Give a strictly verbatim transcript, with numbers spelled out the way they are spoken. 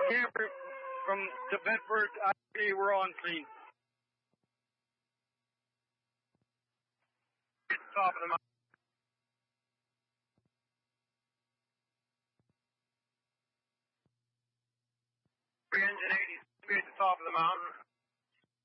camper from the Bedford I P. We're on scene. Top of the mountain. Engine eighty, at the top of the mountain.